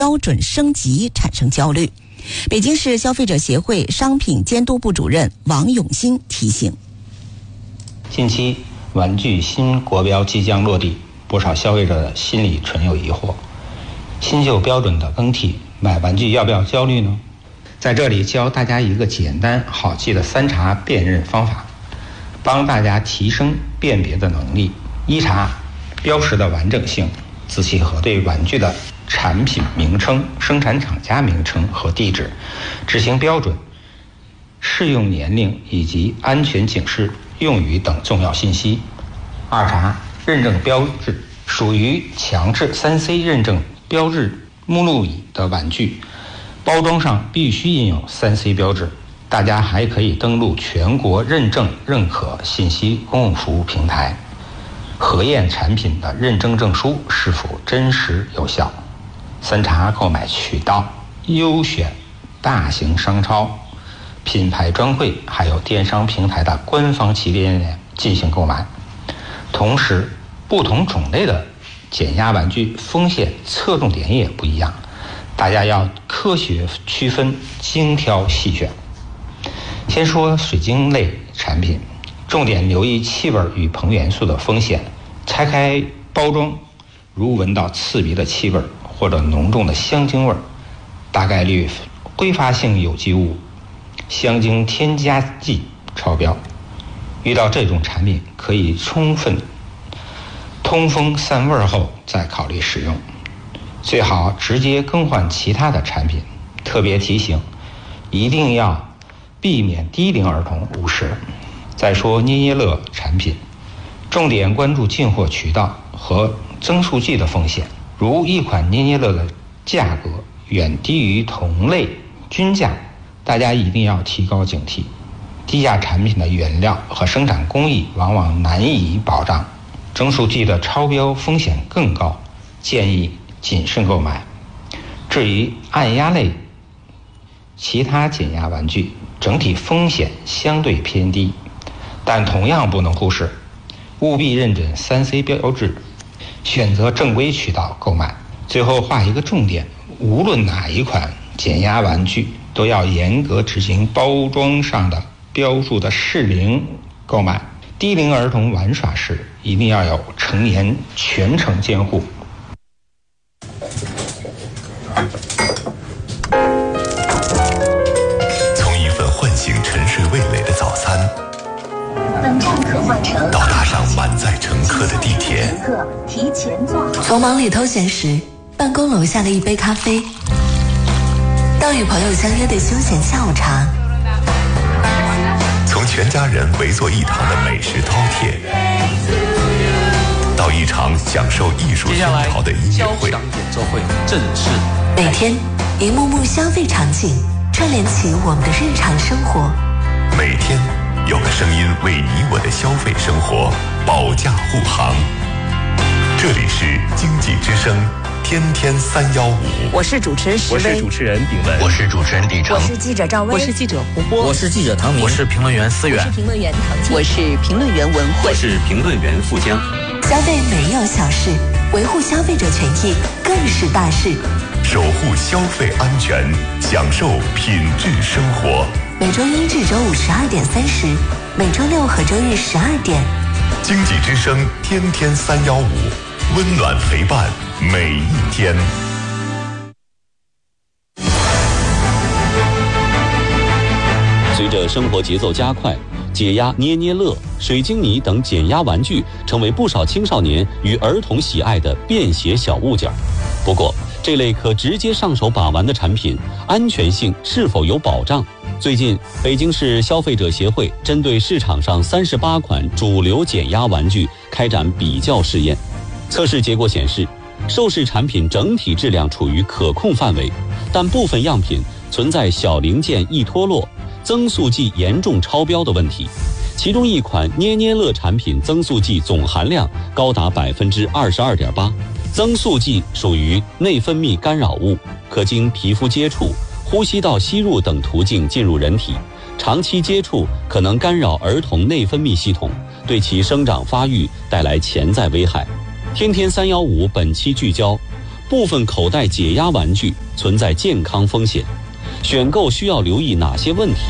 标准升级产生焦虑。北京市消费者协会商品监督部主任王永新提醒： 近期玩具新国标即将落地，不少消费者心里存有疑惑，新旧标准的更替，买玩具要不要焦虑呢？在这里教大家一个简单好记的3查辨认方法，帮大家提升辨别的能力。1查标识的完整性，仔细核对玩具的产品名称、生产厂家名称和地址、执行标准、适用年龄以及安全警示用语等重要信息。2查认证标志，属于强制3C 认证标志目录里的玩具，包装上必须印有3C 标志。大家还可以登录全国认证认可信息公共服务平台，核验产品的认证证书是否真实有效。3查购买渠道，优选大型商超、品牌专柜还有电商平台的官方旗舰店进行购买。同时，不同种类的减压玩具风险侧重点也不一样，大家要科学区分，精挑细选。先说水晶类产品，重点留意气味与硼元素的风险。拆开包装，如闻到刺鼻的气味或者浓重的香精味，大概率挥发性有机物、香精添加剂超标。遇到这种产品，可以充分通风散味后再考虑使用，最好直接更换其他的产品。特别提醒，一定要避免低龄儿童误食。再说捏捏乐产品，重点关注进货渠道和增速剂的风险。如一款捏捏乐的价格远低于同类均价，大家一定要提高警惕。低价产品的原料和生产工艺往往难以保障，增速剂的超标风险更高，建议谨慎购买。至于按压类其他减压玩具，整体风险相对偏低，但同样不能忽视，务必认准3C 标志，选择正规渠道购买。最后画一个重点，无论哪一款减压玩具，都要严格执行包装上的标注的适龄购买。低龄儿童玩耍时，一定要有成年全程监护。 从一份唤醒沉睡味蕾的早餐， 本站可换乘到搭上满载乘客的地铁， 提前做好。 从忙里偷闲时，办公楼下的一杯咖啡，到与朋友相约的休闲下午茶， 从全家人围坐一堂的美食饕餮，到一场享受艺术熏陶的音乐会， 演奏会正式。 每天一幕幕消费场景串联起我们的日常生活， 每天有个声音为你我的消费生活保驾护航。这里是经济之声天天315， 我是主持人石威， 我是主持人炳文， 我是主持人李成， 我是记者赵薇， 我是记者胡波， 我是记者唐明， 我是评论员思远， 我是评论员唐静， 我是评论员文慧， 我是评论员富江。 消费没有小事，维护消费者权益更是大事。 守护消费安全，享受品质生活。 每周1至周5 12点30，每周6和周日12点。 经济之声天天315，温暖陪伴每一天。 随着生活节奏加快，解压捏捏乐、水晶泥等减压玩具成为不少青少年与儿童喜爱的便携小物件。不过，这类可直接上手把玩的产品，安全性是否有保障？最近，北京市消费者协会针对市场上38款主流减压玩具开展比较试验。测试结果显示，受试产品整体质量处于可控范围，但部分样品存在小零件易脱落、增速剂严重超标的问题。其中一款捏捏乐产品增速剂总含量高达 22.8%， 增速剂属于内分泌干扰物，可经皮肤接触、呼吸道吸入等途径进入人体，长期接触可能干扰儿童内分泌系统，对其生长发育带来潜在危害。天天315本期聚焦， 部分口袋解压玩具存在健康风险，选购需要留意哪些问题？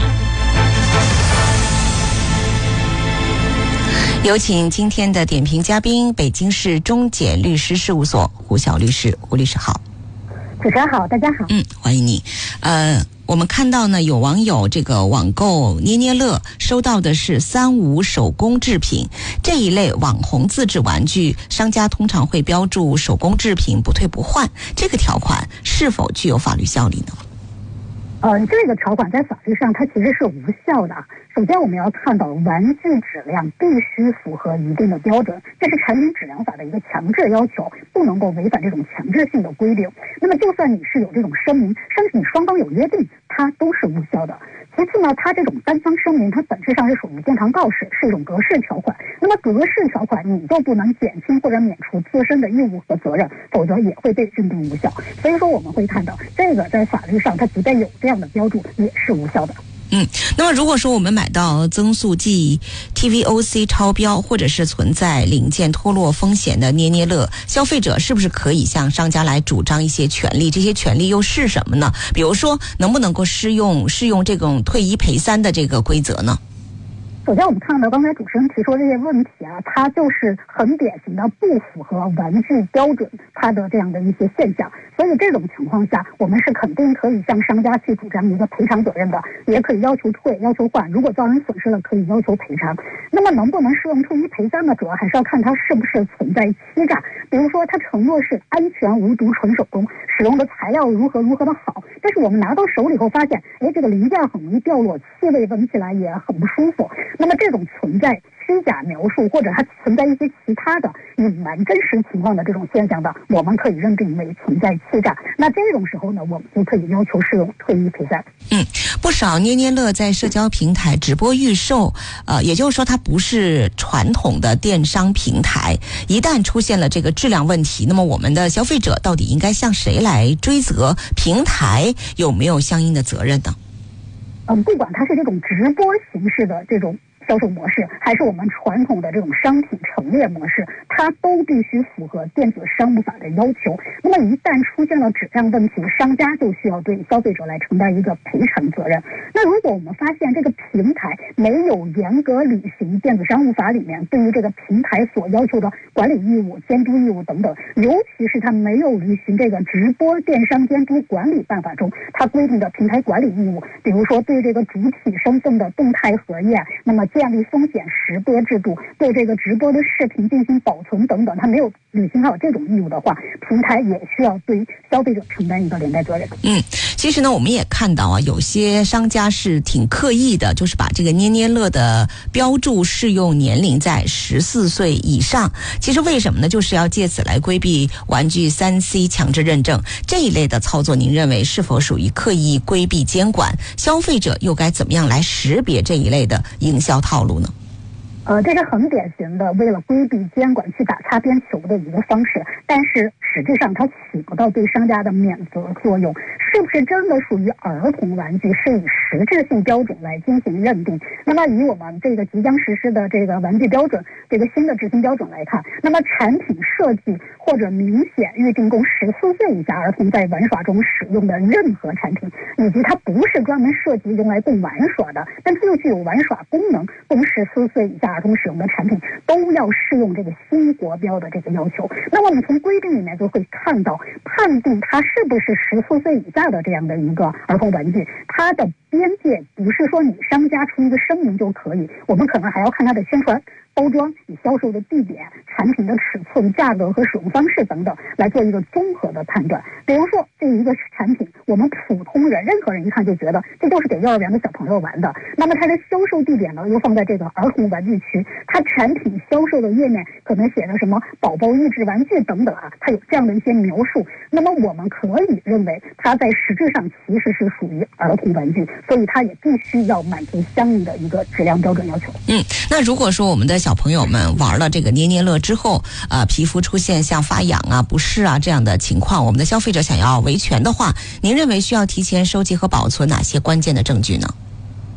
有请今天的点评嘉宾，北京市中检律师事务所胡晓律师。胡律师好。 主持人好，大家好。 欢迎你。我们看到呢，有网友这个网购捏捏乐收到的是3无手工制品这一类网红自制玩具，商家通常会标注手工制品不退不换，这个条款是否具有法律效力呢？ 这个条款在法律上它其实是无效的。首先我们要看到玩具质量必须符合一定的标准，这是产品质量法的一个强制要求，不能够违反这种强制性的规定。那么就算你是有这种声明，甚至你双方有约定，它都是无效的。其次呢，它这种单方声明，它本质上是属于健康告示，是一种格式条款。那么格式条款你就不能减轻或者免除自身的义务和责任，否则也会被认定无效。所以说我们会看到，这个在法律上它即便有这样的标注，也是无效的。 那么如果说我们买到增速剂 TVOC 超标，或者是存在零件脱落风险的捏捏乐，消费者是不是可以向商家来主张一些权利？这些权利又是什么呢？比如说能不能够适用这种退一赔三的这个规则呢？ 首先我们看到刚才主持人提出这些问题它就是很典型的不符合玩具标准它的这样的一些现象。所以这种情况下，我们是肯定可以向商家去主张一个赔偿责任的，也可以要求退要求换，如果造成损失了可以要求赔偿。那么能不能适用退一赔三呢？主要还是要看它是不是存在欺诈。比如说它承诺是安全无毒纯手工，使用的材料如何的好，但是我们拿到手里后发现这个零件很容易掉落，气味闻起来也很不舒服。那么这种存在虚假描述，或者它存在一些其他的隐瞒真实情况的这种现象的，我们可以认定为存在欺诈。那这种时候呢，我们就可以要求适用退一赔三。 不少捏捏乐在社交平台直播预售，也就是说它不是传统的电商平台。一旦出现了这个质量问题，那么我们的消费者到底应该向谁来追责？平台有没有相应的责任呢？ 不管它是这种直播形式的这种销售模式，还是我们传统的这种商品陈列模式，它都必须符合电子商务法的要求。那么一旦出现了质量问题，商家就需要对消费者来承担一个赔偿责任。那如果我们发现这个平台没有严格履行电子商务法里面对于这个平台所要求的管理义务、监督义务等等，尤其是它没有履行这个直播电商监督管理办法中它规定的平台管理义务，比如说对这个主体身份的动态核验，那么建立风险识别制度，对这个直播的视频进行保存等等，它没有履行好这种义务的话，平台也需要对消费者承担一个连带责任。 其实呢，我们也看到有些商家是挺刻意的，就是把这个捏捏乐的标注适用年龄在14岁以上。其实为什么呢？就是要借此来规避玩具3C 强制认证这一类的操作。您认为是否属于刻意规避监管？消费者又该怎么样来识别这一类的营销套路呢？ 这是很典型的为了规避监管去打擦边球的一个方式，但是实质上它起不到对商家的免责作用。是不是真的属于儿童玩具，是以实质性标准来进行认定。那么以我们这个即将实施的这个玩具标准，这个新的执行标准来看，那么产品设计或者明显预定供14岁以下儿童在玩耍中使用的任何产品，以及它不是专门设计用来供玩耍的，但它又具有玩耍功能，供14岁以下儿童使用的产品，都要适用这个新国标的这个要求。那么我们从规定里面就会看到，判定它是不是14岁以下的这样的一个儿童玩具，它的边界不是说你商家出一个声明就可以，我们可能还要看它的宣传、包装、以销售的地点、产品的尺寸、价格和使用方式等等，来做一个综合的判断。比如说这一个产品，我们普通人任何人一看就觉得这就是给幼儿园的小朋友玩的，那么它的销售地点呢又放在这个儿童玩具区，它产品销售的页面可能写的什么宝宝益智玩具等等它有这样的一些描述，那么我们可以认为它在实质上其实是属于儿童玩具，所以它也必须要满足相应的一个质量标准要求。 那如果说我们的小朋友们玩了这个捏捏乐之后，皮肤出现像发痒不适这样的情况，我们的消费者想要维权的话，您认为需要提前收集和保存哪些关键的证据呢？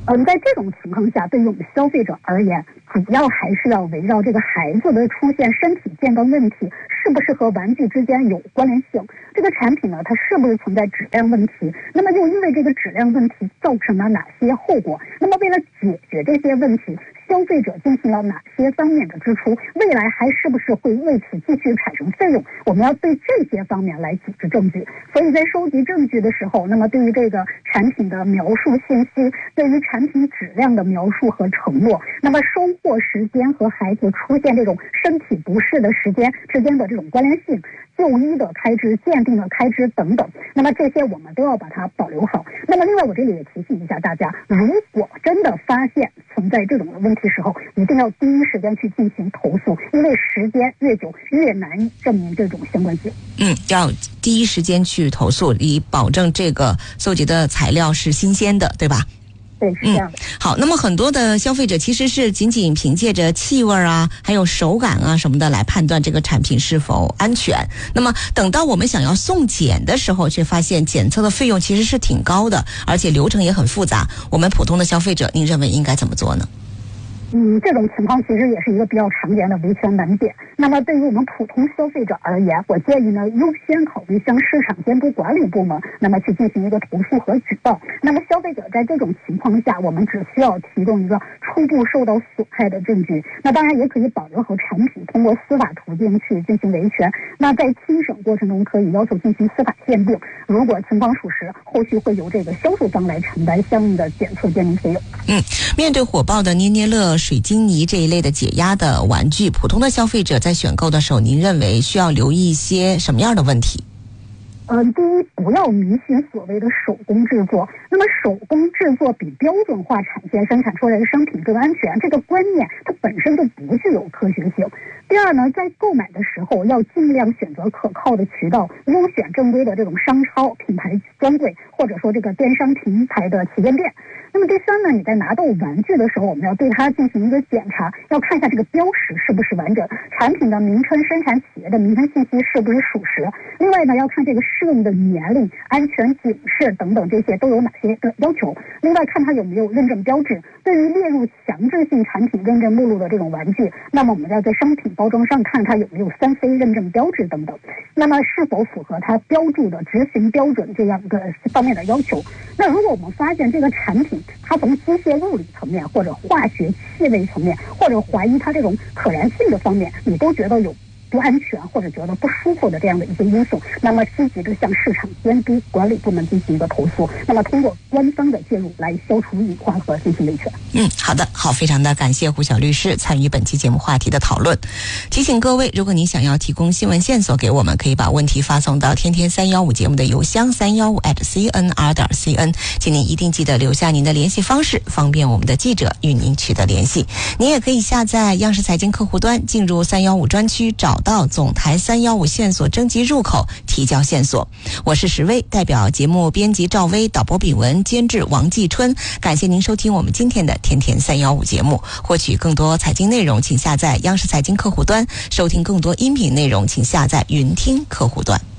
在这种情况下，对于我们消费者而言，主要还是要围绕这个孩子的出现身体健康问题是不是和玩具之间有关联性，这个产品呢它是不是存在质量问题，那么又因为这个质量问题造成了哪些后果，那么为了解决这些问题，消费者进行了哪些方面的支出，未来还是不是会为此继续产生费用，我们要对这些方面来组织证据。所以在收集证据的时候，那么对于这个产品的描述信息，对于产品质量的描述和承诺，那么收货时间和孩子出现这种身体不适的时间之间的这种关联性，就医的开支、鉴定的开支等等，那么这些我们都要把它保留好。那么另外我这里也提醒一下大家，如果真的发现存在这种问题时候，一定要第一时间去进行投诉，因为时间越久越难证明这种相关性。 要第一时间去投诉，以保证这个搜集的材料是新鲜的，对吧？ 对，是这样的。 好，那么很多的消费者其实是仅仅凭借着气味啊，还有手感啊什么的来判断这个产品是否安全。那么等到我们想要送检的时候，却发现检测的费用其实是挺高的，而且流程也很复杂。我们普通的消费者，您认为应该怎么做呢？ 这种情况其实也是一个比较常见的维权难点。那么对于我们普通消费者而言，我建议呢优先考虑向市场监督管理部门那么去进行一个投诉和举报。那么消费者在这种情况下，我们只需要提供一个初步受到损害的证据，那当然也可以保留好产品，通过司法途径去进行维权。那在听审过程中可以要求进行司法鉴定，如果情况属实，后续会由这个销售商来承担相应的检测鉴定费用。 面对火爆的捏捏乐、水晶泥这一类的解压的玩具，普通的消费者在选购的时候，您认为需要留意一些什么样的问题？ 第一，不要迷信所谓的手工制作。那么手工制作比标准化产线生产出来的商品更安全，这个观念它本身就不具有科学性。第二呢，在购买的时候要尽量选择可靠的渠道，优选正规的这种商超、品牌专柜，或者说这个电商平台的旗舰店。那么第三呢，你在拿到玩具的时候，我们要对它进行一个检查，要看一下这个标识是不是完整，产品的名称、生产企业的名称信息是不是属实。另外呢，要看这个适用的年龄、安全警示等等，这些都有哪些的要求。另外看它有没有认证标志。对于列入强制性产品认证目录的这种玩具，那么我们要在商品包装上看它有没有3C 认证标志等等，那么是否符合它标注的执行标准这样一个方面的要求。那如果我们发现这个产品它从机械物理层面或者化学气味层面，或者怀疑它这种可燃性的方面，你都觉得有不安全或者觉得不舒服的这样的一些因素，那么积极的向市场监督管理部门进行一个投诉，那么通过官方的介入来消除隐患和进行维权。 好的，好，非常的感谢胡晓律师参与本期节目话题的讨论。提醒各位，如果您想要提供新闻线索给我们，可以把问题发送到天天315节目的邮箱315@cnr.cn，请您一定记得留下您的联系方式，方便我们的记者与您取得联系。您也可以下载央视财经客户端，进入315专区，找到总台315线索征集入口，提交线索。我是石薇，代表节目编辑赵薇、导播炳文、监制王继春，感谢您收听我们今天的天天315节目。获取更多财经内容，请下载央视财经客户端；收听更多音频内容，请下载云听客户端。